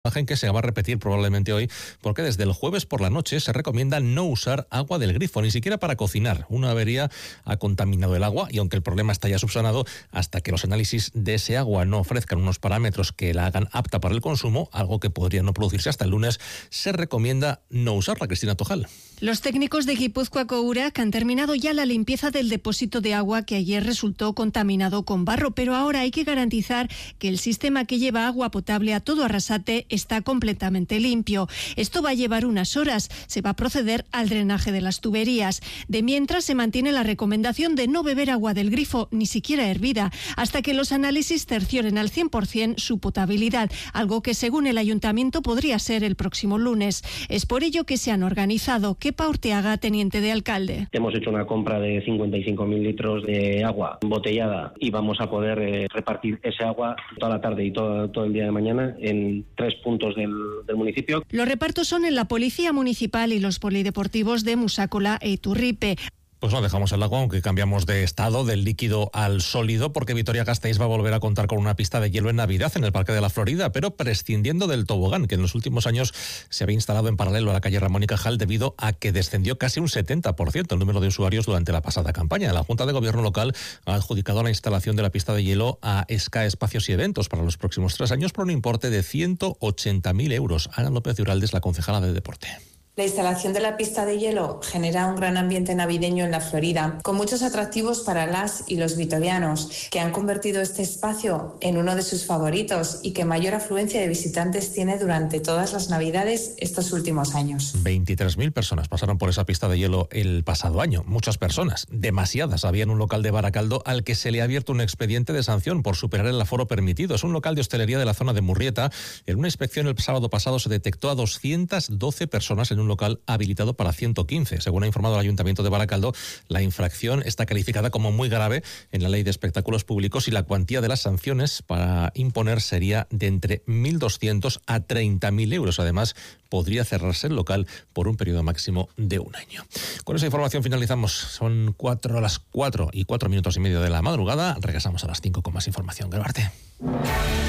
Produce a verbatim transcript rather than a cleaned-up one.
Imagen que se va a repetir probablemente hoy, porque desde el jueves por la noche se recomienda no usar agua del grifo, ni siquiera para cocinar. Una avería ha contaminado el agua y aunque el problema está ya subsanado, hasta que los análisis de ese agua no ofrezcan unos parámetros que la hagan apta para el consumo, algo que podría no producirse hasta el lunes, se recomienda no usarla. Cristina Tojal. Los técnicos de Guipúzcoa Courac han terminado ya la limpieza del depósito de agua que ayer resultó contaminado con barro, pero ahora hay que garantizar que el sistema que lleva agua potable a todo Arrasate está completamente limpio. Esto va a llevar unas horas. Se va a proceder al drenaje de las tuberías. De mientras se mantiene la recomendación de no beber agua del grifo, ni siquiera hervida, hasta que los análisis cercioren al cien por ciento su potabilidad, algo que según el ayuntamiento podría ser el próximo lunes. Es por ello que se han organizado. Kepa Urteaga, teniente de alcalde. Hemos hecho una compra de cincuenta y cinco mil litros de agua embotellada y vamos a poder eh, repartir ese agua toda la tarde y todo, todo el día de mañana en tres puntos del, del municipio. Los repartos son en la Policía Municipal y los polideportivos de Musácola e Iturripe. Pues no dejamos el agua, aunque cambiamos de estado, del líquido al sólido, porque Vitoria-Gasteiz va a volver a contar con una pista de hielo en Navidad en el Parque de la Florida, pero prescindiendo del tobogán, que en los últimos años se había instalado en paralelo a la calle Ramón y Cajal debido a que descendió casi un setenta por ciento el número de usuarios durante la pasada campaña. La Junta de Gobierno local ha adjudicado la instalación de la pista de hielo a Esca Espacios y Eventos para los próximos tres años por un importe de ciento ochenta mil euros. Ana López de Uralde es la concejala de Deporte. La instalación de la pista de hielo genera un gran ambiente navideño en la Florida, con muchos atractivos para las y los vitorianos, que han convertido este espacio en uno de sus favoritos y que mayor afluencia de visitantes tiene durante todas las Navidades estos últimos años. veintitrés mil personas pasaron por esa pista de hielo el pasado año. Muchas personas, demasiadas, había en un local de Baracaldo al que se le ha abierto un expediente de sanción por superar el aforo permitido. Es un local de hostelería de la zona de Murrieta. En una inspección el sábado pasado se detectó a doscientas doce personas en un local habilitado para ciento quince. Según ha informado el Ayuntamiento de Baracaldo, la infracción está calificada como muy grave en la Ley de Espectáculos Públicos y la cuantía de las sanciones para imponer sería de entre mil doscientos a treinta mil euros. Además, podría cerrarse el local por un periodo máximo de un año. Con esa información finalizamos. Son cuatro a las cuatro y cuatro minutos y medio de la madrugada. Regresamos a las cinco con más información. Grabarte.